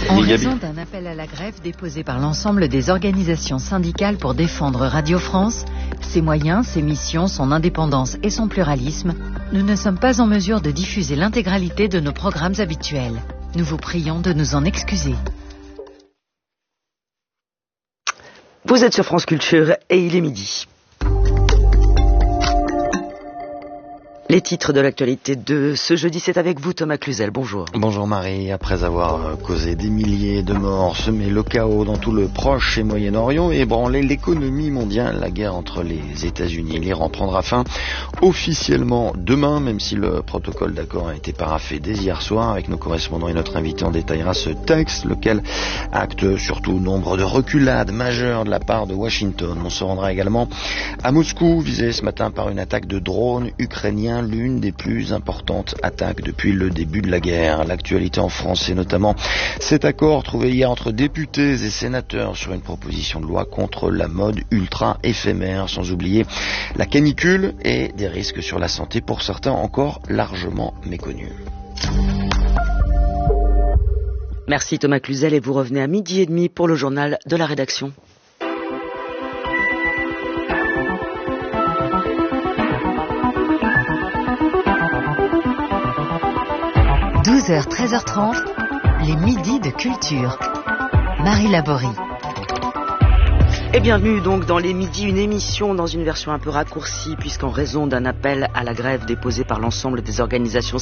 En raison d'un appel à la grève déposé par l'ensemble des organisations syndicales pour défendre Radio France, ses moyens, ses missions, son indépendance et son pluralisme, nous ne sommes pas en mesure de diffuser l'intégralité de nos programmes habituels. Nous vous prions de nous en excuser. Vous êtes sur France Culture et il est midi. Les titres de l'actualité de ce jeudi, c'est avec vous Thomas Cluzel, bonjour. Bonjour Marie, après avoir causé des milliers de morts, semé le chaos dans tout le Proche et Moyen-Orient et ébranlé l'économie mondiale, la guerre entre les États-Unis et l'Iran prendra fin officiellement demain, même si le protocole d'accord a été paraphé dès hier soir. Avec nos correspondants et notre invité, on détaillera ce texte, lequel acte surtout nombre de reculades majeures de la part de Washington. On se rendra également à Moscou, visé ce matin par une attaque de drones ukrainiens, l'une des plus importantes attaques depuis le début de la guerre. L'actualité en France, c'est notamment cet accord trouvé hier entre députés et sénateurs sur une proposition de loi contre la mode ultra éphémère, sans oublier la canicule et des risques sur la santé pour certains encore largement méconnus. Merci Thomas Cluzel et vous revenez à 12h30 pour le journal de la rédaction. – 12h, 13h30, les midis de culture. Marie Laborie. Et bienvenue donc dans les midis, une émission dans une version un peu raccourcie puisqu'en raison d'un appel à la grève déposé par l'ensemble des organisations